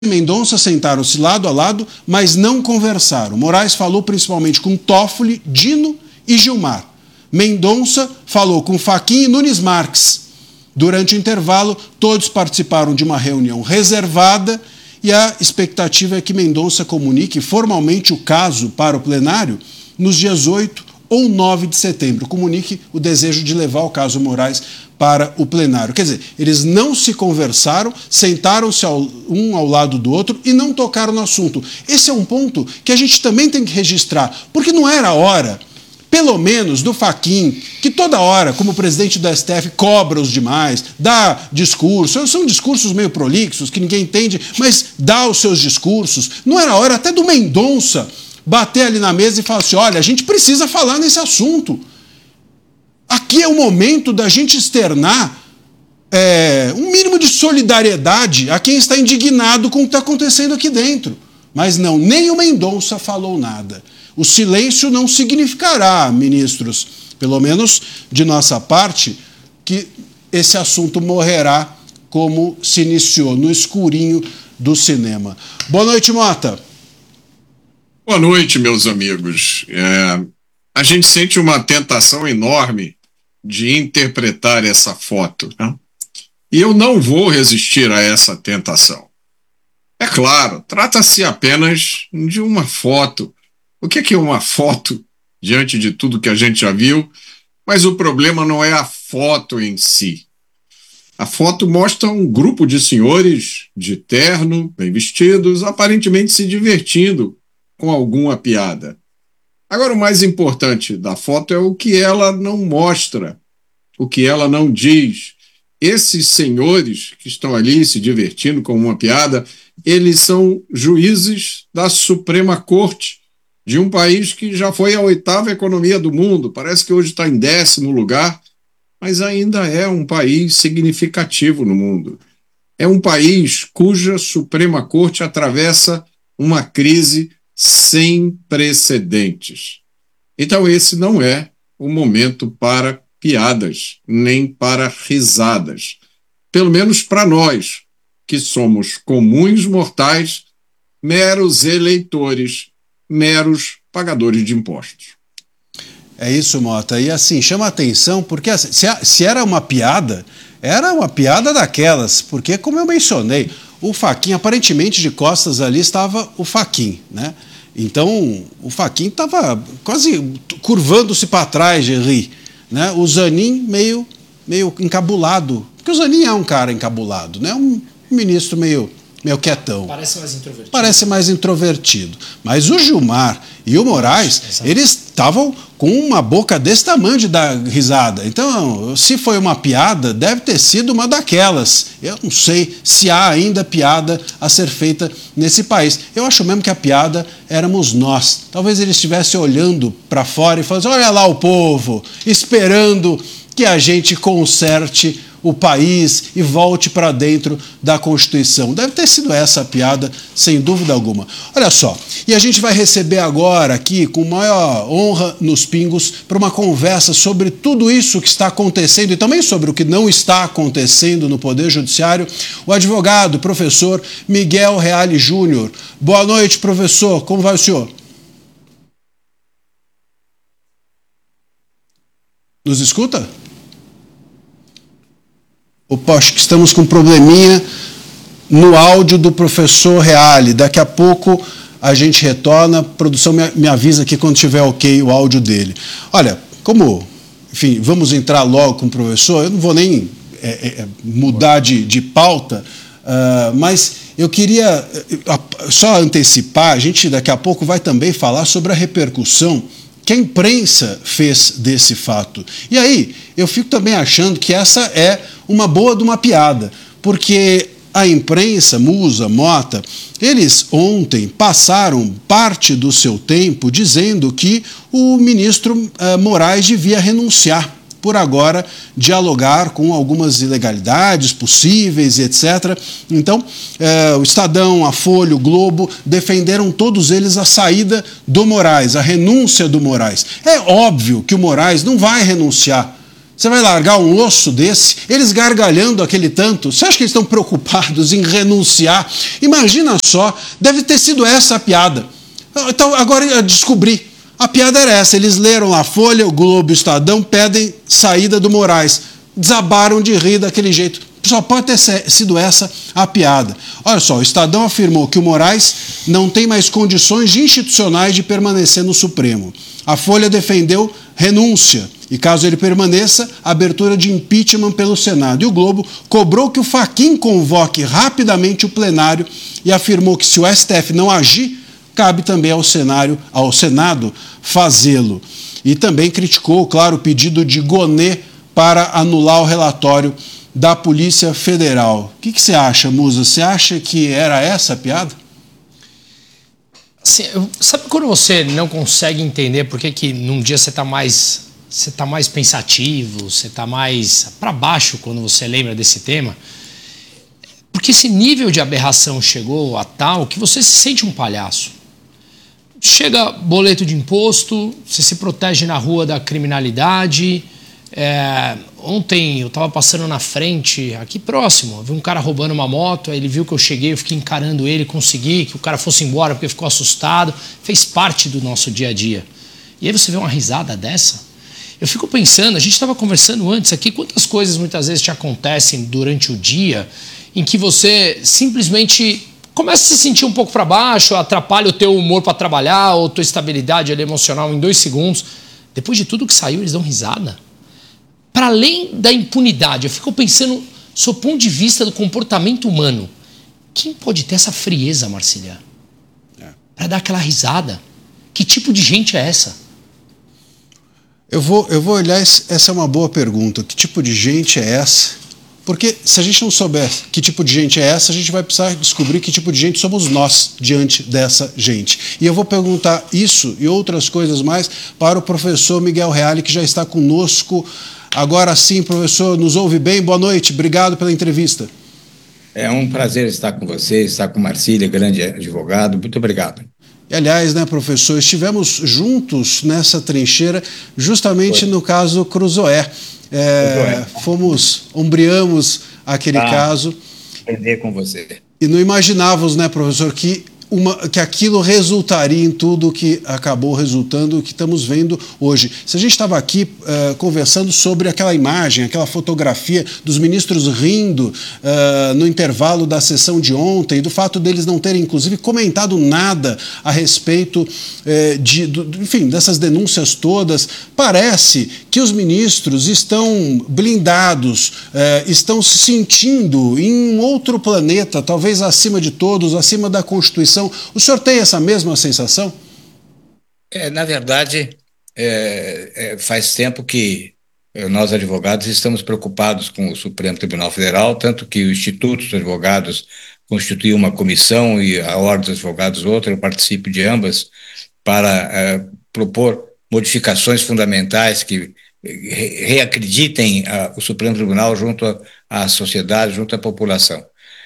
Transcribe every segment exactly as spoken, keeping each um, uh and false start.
Mendonça sentaram-se lado a lado, mas não conversaram. Moraes falou principalmente com Toffoli, Dino e Gilmar. Mendonça falou com Fachin e Nunes Marques. Durante o intervalo, todos participaram de uma reunião reservada e a expectativa é que Mendonça comunique formalmente o caso para o plenário nos dias oito ou nove de setembro. Comunique o desejo de levar o caso Moraes para o plenário. Quer dizer, eles não se conversaram, sentaram-se ao, um ao lado do outro e não tocaram no assunto. Esse é um ponto que a gente também tem que registrar, porque não era a hora, pelo menos do Fachin, que toda hora, como presidente do S T F, cobra os demais, dá discurso, são discursos meio prolixos, que ninguém entende, mas dá os seus discursos. Não era a hora até do Mendonça bater ali na mesa e falar assim, olha, a gente precisa falar nesse assunto. Aqui é o momento da gente externar é, um mínimo de solidariedade a quem está indignado com o que está acontecendo aqui dentro. Mas não, nem o Mendonça falou nada. O silêncio não significará, ministros, pelo menos de nossa parte, que esse assunto morrerá como se iniciou, no escurinho do cinema. Boa noite, Mota. Boa noite, meus amigos. É, a gente sente uma tentação enorme de interpretar essa foto, né? E eu não vou resistir a essa tentação. É claro, trata-se apenas de uma foto. O que é uma foto diante de tudo que a gente já viu? Mas o problema não é a foto em si. A foto mostra um grupo de senhores de terno, bem vestidos, aparentemente se divertindo com alguma piada. Agora, o mais importante da foto é o que ela não mostra, o que ela não diz. Esses senhores que estão ali se divertindo com uma piada, eles são juízes da Suprema Corte de um país que já foi a oitava economia do mundo, parece que hoje está em décimo lugar, mas ainda é um país significativo no mundo. É um país cuja Suprema Corte atravessa uma crise sem precedentes. Então esse não é o momento para piadas, nem para risadas. Pelo menos para nós, que somos comuns mortais, meros eleitores, meros pagadores de impostos. É isso, Mota. E assim, chama a atenção, porque assim, se, se era uma piada, era uma piada daquelas, porque como eu mencionei, o Fachin, aparentemente de costas ali estava o Fachin, né? Então, o Fachin estava quase curvando-se para trás de rir, né? O Zanin meio, meio encabulado, porque o Zanin é um cara encabulado, né? Um ministro meio, meio quietão. Parece mais introvertido. Parece mais introvertido. Mas o Gilmar e o Moraes, Exato. Eles estavam com uma boca desse tamanho de dar risada. Então, se foi uma piada, deve ter sido uma daquelas. Eu não sei se há ainda piada a ser feita nesse país. Eu acho mesmo que a piada éramos nós. Talvez ele estivesse olhando para fora e falando, olha lá o povo, esperando que a gente conserte o país e volte para dentro da Constituição. Deve ter sido essa a piada, sem dúvida alguma. Olha só, e a gente vai receber agora aqui, com maior honra nos pingos, para uma conversa sobre tudo isso que está acontecendo e também sobre o que não está acontecendo no Poder Judiciário, o advogado, professor Miguel Reale Júnior. Boa noite, professor. Como vai o senhor? Nos escuta? Opa, acho que estamos com um probleminha no áudio do professor Reale. Daqui a pouco a gente retorna. A produção me, me avisa aqui quando tiver ok o áudio dele. Olha, como, enfim, vamos entrar logo com o professor, eu não vou nem é, é, mudar de, de pauta, uh, mas eu queria uh, só antecipar, a gente daqui a pouco vai também falar sobre a repercussão que a imprensa fez desse fato. E aí, eu fico também achando que essa é uma boa de uma piada, porque a imprensa, Musa, Mota, eles ontem passaram parte do seu tempo dizendo que o ministro uh, Moraes devia renunciar, por agora dialogar com algumas ilegalidades possíveis, etcétera. Então, eh, o Estadão, a Folha, o Globo, defenderam todos eles a saída do Moraes, a renúncia do Moraes. É óbvio que o Moraes não vai renunciar. Você vai largar um osso desse? Eles gargalhando aquele tanto, você acha que eles estão preocupados em renunciar? Imagina só, deve ter sido essa a piada. Então, agora eu descobri. A piada era essa, eles leram lá a Folha, o Globo e o Estadão, pedem saída do Moraes. Desabaram de rir daquele jeito. Só pode ter sido essa a piada. Olha só, o Estadão afirmou que o Moraes não tem mais condições institucionais de permanecer no Supremo. A Folha defendeu renúncia e, caso ele permaneça, abertura de impeachment pelo Senado. E o Globo cobrou que o Fachin convoque rapidamente o plenário e afirmou que, se o S T F não agir, cabe também ao, cenário, ao Senado fazê-lo. E também criticou, claro, o pedido de Gonê para anular o relatório da Polícia Federal. O que, que você acha, Musa? Você acha que era essa a piada? Assim, sabe quando você não consegue entender por que, que num dia você está mais, você tá mais pensativo, você está mais para baixo quando você lembra desse tema? Porque esse nível de aberração chegou a tal que você se sente um palhaço. Chega boleto de imposto, você se protege na rua da criminalidade. É, ontem eu estava passando na frente, aqui próximo, eu vi um cara roubando uma moto, aí ele viu que eu cheguei, eu fiquei encarando ele, consegui que o cara fosse embora porque ficou assustado. Fez parte do nosso dia a dia. E aí você vê uma risada dessa. Eu fico pensando, a gente estava conversando antes aqui, quantas coisas muitas vezes te acontecem durante o dia em que você simplesmente começa a se sentir um pouco para baixo, atrapalha o teu humor para trabalhar, ou tua estabilidade ali, emocional em dois segundos. Depois de tudo que saiu, eles dão risada. Para além da impunidade, eu fico pensando, sob o ponto de vista do comportamento humano, quem pode ter essa frieza, Marcília? É. Para dar aquela risada? Que tipo de gente é essa? Eu vou, eu vou olhar, essa é uma boa pergunta. Que tipo de gente é essa? Porque se a gente não souber que tipo de gente é essa, a gente vai precisar descobrir que tipo de gente somos nós diante dessa gente. E eu vou perguntar isso e outras coisas mais para o professor Miguel Reale, que já está conosco. Agora sim, professor, nos ouve bem? Boa noite, obrigado pela entrevista. É um prazer estar com você, estar com Marcília, grande advogado, muito obrigado. E, aliás, né, professor, estivemos juntos nessa trincheira, justamente Foi. no caso Cruzoé. É, fomos, ombreamos aquele ah, caso. Aprender com você. E não imaginávamos, né, professor, que, uma, que aquilo resultaria em tudo que acabou resultando, o que estamos vendo hoje. Se a gente estava aqui uh, conversando sobre aquela imagem, aquela fotografia dos ministros rindo uh, no intervalo da sessão de ontem, do fato deles não terem, inclusive, comentado nada a respeito uh, de, do, enfim, dessas denúncias todas, parece que os ministros estão blindados, uh, estão se sentindo em um outro planeta, talvez acima de todos, acima da Constituição. O senhor tem essa mesma sensação? É, na verdade, é, é, faz tempo que nós, advogados, estamos preocupados com o Supremo Tribunal Federal, tanto que o Instituto dos Advogados constituiu uma comissão e a Ordem dos Advogados outra, eu participo de ambas, para é, propor modificações fundamentais que re reacreditem a, o Supremo Tribunal junto à sociedade, junto à população.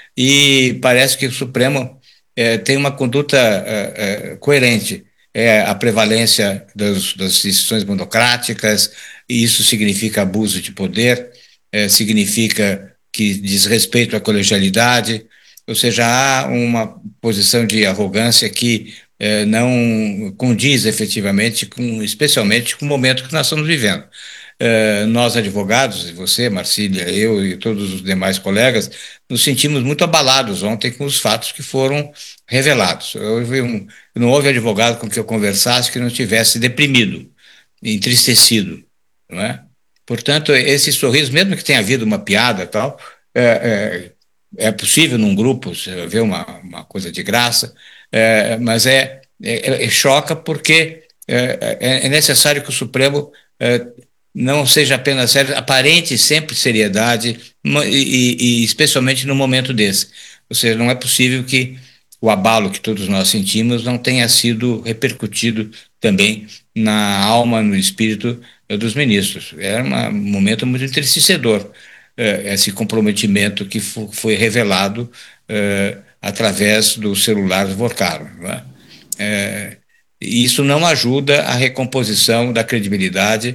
E parece que o Supremo É, tem uma conduta é, é, coerente, é a prevalência das, das decisões monocráticas, e isso significa abuso de poder, é, significa que diz respeito à colegialidade, ou seja, há uma posição de arrogância que é, não condiz efetivamente, com, especialmente com o momento que nós estamos vivendo. Uh, nós, advogados, você, Marcília, eu e todos os demais colegas, nos sentimos muito abalados ontem com os fatos que foram revelados. Houve um, não houve advogado com que eu conversasse que não tivesse deprimido, entristecido, não é? Portanto, esse sorriso, mesmo que tenha havido uma piada e tal, é, é, é possível num grupo ver uma, uma coisa de graça, é, mas é, é, é choca porque é, é necessário que o Supremo é, não seja apenas sério, aparente sempre seriedade, e, e especialmente no momento desse. Ou seja, não é possível que o abalo que todos nós sentimos não tenha sido repercutido também na alma, no espírito dos ministros. Era um momento muito entristecedor, esse comprometimento que foi revelado uh, através do celular do Vorcaro. Não é? É, isso não ajuda a recomposição da credibilidade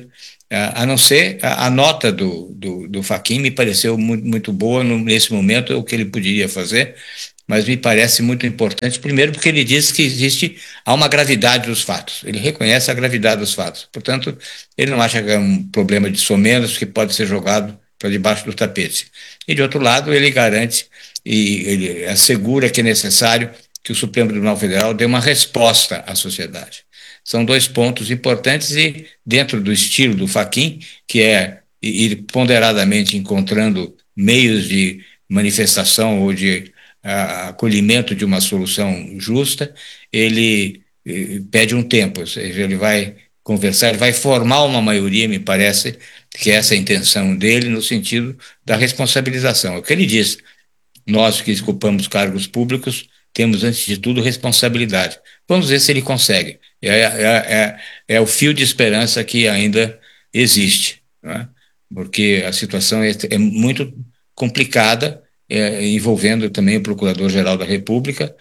A, a não ser a, a nota do, do, do Fachin me pareceu muito, muito boa no, nesse momento, o que ele poderia fazer, mas me parece muito importante, primeiro porque ele diz que existe, há uma gravidade dos fatos, ele reconhece a gravidade dos fatos, portanto, ele não acha que é um problema de somenos que pode ser jogado para debaixo do tapete. E, de outro lado, ele garante e ele assegura que é necessário que o Supremo Tribunal Federal dê uma resposta à sociedade. São dois pontos importantes e, dentro do estilo do Fachin, que é ir ponderadamente encontrando meios de manifestação ou de uh, acolhimento de uma solução justa, ele uh, pede um tempo, ou seja, ele vai conversar, ele vai formar uma maioria, me parece, que essa é a intenção dele, no sentido da responsabilização. É o que ele diz, nós que ocupamos cargos públicos temos, antes de tudo, responsabilidade. Vamos ver se ele consegue. É, é, é, é o fio de esperança que ainda existe, né? Porque a situação é, é muito complicada, é, envolvendo também o Procurador-Geral da República,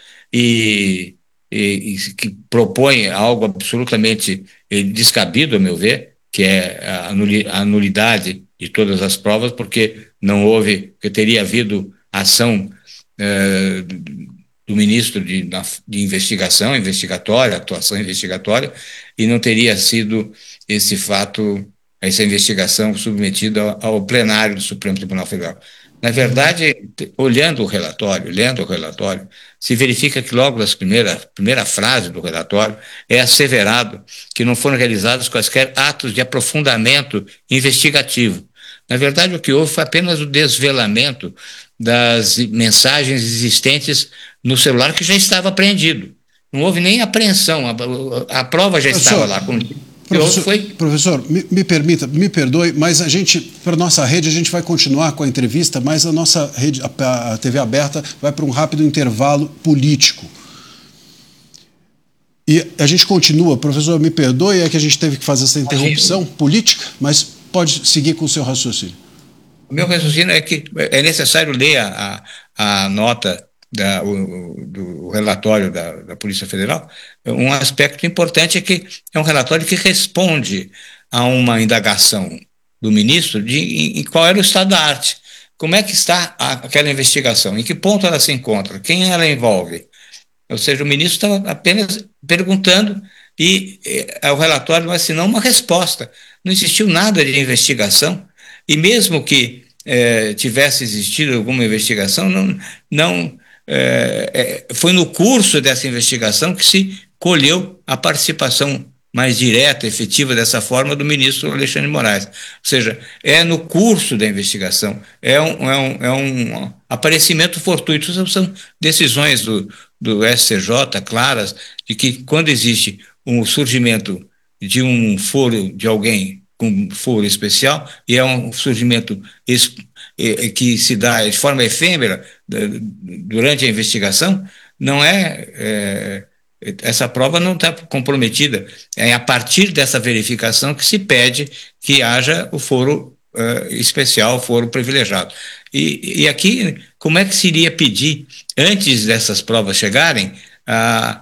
e, e, e que propõe algo absolutamente descabido, a meu ver, que é a nulidade de todas as provas, porque não houve, porque teria havido ação é, do ministro de, de investigação, investigatória, atuação investigatória, e não teria sido esse fato, essa investigação submetida ao, ao plenário do Supremo Tribunal Federal. Na verdade, olhando o relatório, lendo o relatório, se verifica que logo na primeira, primeira frase do relatório é asseverado que não foram realizados quaisquer atos de aprofundamento investigativo. Na verdade, o que houve foi apenas o desvelamento das mensagens existentes no celular que já estava apreendido. Não houve nem apreensão, a, a prova já professor, estava lá. Com... Professor, foi... professor me, me permita, me perdoe, mas a gente, para a nossa rede, a gente vai continuar com a entrevista, mas a nossa rede, a, a T V aberta, vai para um rápido intervalo político. E a gente continua, professor, me perdoe, é que a gente teve que fazer essa interrupção política, mas pode seguir com o seu raciocínio. O meu raciocínio é que é necessário ler a, a, a nota da, o, do relatório da, da Polícia Federal. Um aspecto importante é que é um relatório que responde a uma indagação do ministro de em, em qual era o estado da arte, como é que está a, aquela investigação, em que ponto ela se encontra, quem ela envolve. Ou seja, o ministro estava apenas perguntando e, e o relatório não assinou uma resposta. Não existiu nada de investigação, e mesmo que eh, tivesse existido alguma investigação, não, não eh, eh, foi no curso dessa investigação que se colheu a participação mais direta, efetiva dessa forma do ministro Alexandre de Moraes. Ou seja, é no curso da investigação, é um, é um, é um aparecimento fortuito. São decisões do, do S C J claras de que quando existe um surgimento de um foro de alguém com foro especial, e é um surgimento que se dá de forma efêmera durante a investigação, não é... é essa prova não está comprometida. É a partir dessa verificação que se pede que haja o foro uh, especial, o foro privilegiado. E, e aqui, como é que se iria pedir, antes dessas provas chegarem, a,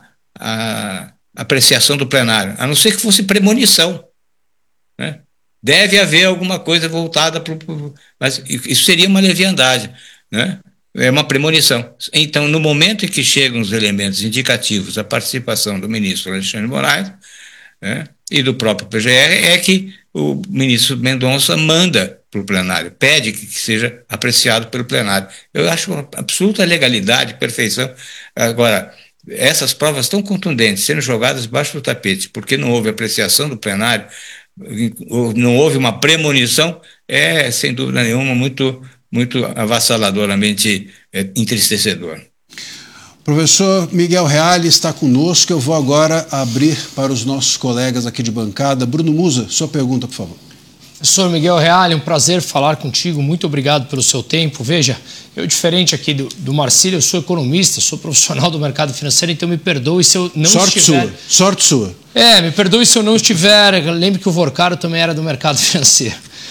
a apreciação do plenário? A não ser que fosse premonição, né? Deve haver alguma coisa voltada para o... Mas isso seria uma leviandade, né? É uma premonição. Então, no momento em que chegam os elementos indicativos da participação do ministro Alexandre de Moraes, né, e do próprio P G R, é que o ministro Mendonça manda para o plenário, pede que, que seja apreciado pelo plenário. Eu acho uma absoluta legalidade, perfeição. Agora, essas provas tão contundentes, sendo jogadas debaixo do tapete, porque não houve apreciação do plenário, não houve uma premonição, é, sem dúvida nenhuma, muito... muito avassaladoramente é, entristecedor. Professor Miguel Reale está conosco. Eu vou agora abrir para os nossos colegas aqui de bancada. Bruno Musa, sua pergunta, por favor. Professor Miguel Reale, um prazer falar contigo. Muito obrigado pelo seu tempo. Veja, eu, diferente aqui do, do Marcílio, eu sou economista, sou profissional do mercado financeiro, então me perdoe se eu não Sorte estiver... sua, sorte sua. É, me perdoe se eu não estiver... Lembre que o Vorcaro também era do mercado financeiro.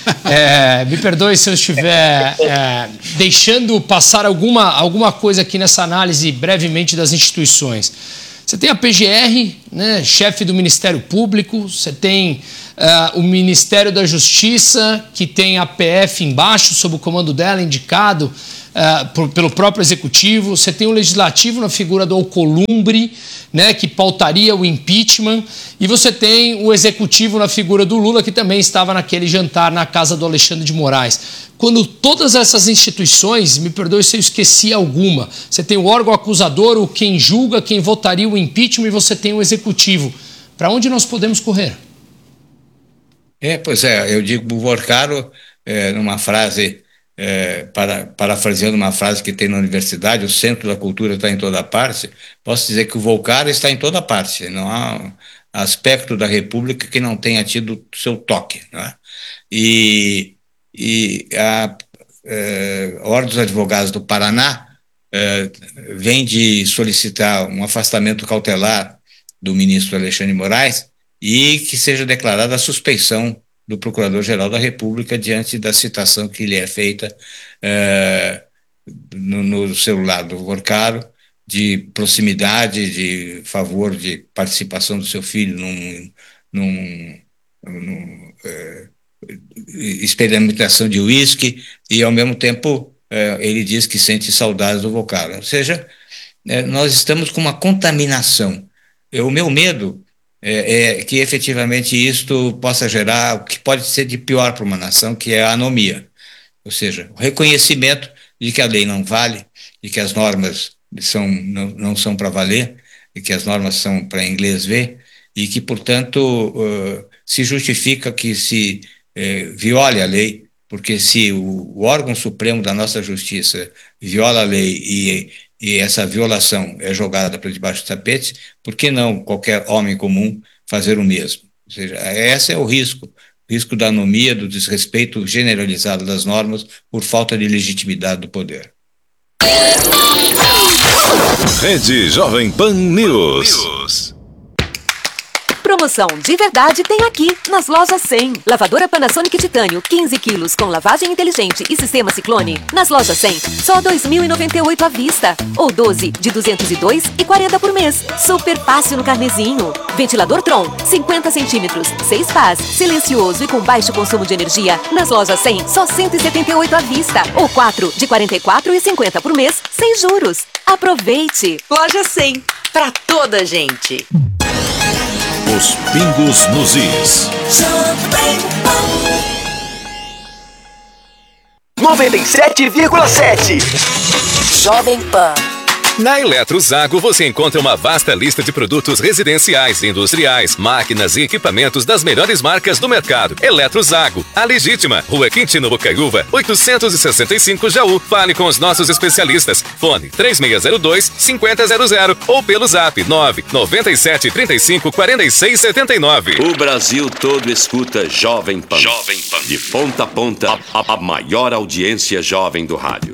É, me perdoe se eu estiver é, deixando passar alguma, alguma coisa aqui nessa análise brevemente das instituições. Você tem a P G R, né, chefe do Ministério Público, você tem uh, o Ministério da Justiça, que tem a P F embaixo, sob o comando dela, indicado uh, por, pelo próprio Executivo. Você tem o Legislativo na figura do Alcolumbre, né, que pautaria o impeachment. E você tem o Executivo na figura do Lula, que também estava naquele jantar na casa do Alexandre de Moraes. Quando todas essas instituições, me perdoe se eu esqueci alguma, você tem o órgão acusador, o quem julga, quem votaria o impeachment, e você tem o executivo. Para onde nós podemos correr? É, pois é, eu digo o Vorcaro, é, numa frase, é, para, parafraseando uma frase que tem na universidade, o centro da cultura está em toda parte, posso dizer que o Vorcaro está em toda parte, não há aspecto da República que não tenha tido seu toque, não é? E... E a, a Ordem dos Advogados do Paraná eh, vem de solicitar um afastamento cautelar do ministro Alexandre de Moraes e que seja declarada a suspeição do Procurador-Geral da República diante da citação que lhe é feita eh, no, no celular do Vorcaro de proximidade, de favor de participação do seu filho num... num, num eh, experimentação de uísque, e ao mesmo tempo eh, ele diz que sente saudades do Vorcaro. Ou seja, eh, nós estamos com uma contaminação. O meu medo é, é que efetivamente isto possa gerar o que pode ser de pior para uma nação, que é a anomia. Ou seja, o reconhecimento de que a lei não vale, de que as normas são, não, não são para valer, e que as normas são para inglês ver, e que, portanto, uh, se justifica que se Eh, viole a lei, porque se o, o órgão supremo da nossa justiça viola a lei e, e essa violação é jogada para debaixo do tapete, por que não qualquer homem comum fazer o mesmo? Ou seja, esse é o risco, o risco da anomia, do desrespeito generalizado das normas por falta de legitimidade do poder. Rede Jovem Pan News. Promoção de verdade tem aqui, nas lojas cem. Lavadora Panasonic Titânio, quinze quilos, com lavagem inteligente e sistema Ciclone. Nas lojas cem, só dois mil e noventa e oito à vista. Ou doze, de duzentos e dois e quarenta por mês. Super fácil no carnezinho. Ventilador Tron, cinquenta centímetros, seis pás, silencioso e com baixo consumo de energia. Nas lojas cem, só cento e setenta e oito à vista. Ou quatro, de quarenta e quatro e cinquenta por mês, sem juros. Aproveite! Loja cem, pra toda gente. Os pingos nos is. noventa e sete vírgula sete. Jovem Pan. Na Eletrozago você encontra uma vasta lista de produtos residenciais, industriais, máquinas e equipamentos das melhores marcas do mercado. Eletrozago, a legítima, Rua Quintino Bocaiúva, oitocentos e sessenta e cinco Jaú. Fale com os nossos especialistas. Fone três seis zero dois, cinco zero zero zero ou pelo zap nove nove sete, três cinco, quatro seis sete nove. O Brasil todo escuta Jovem Pan. Jovem Pan. De ponta a ponta, a, a maior audiência jovem do rádio.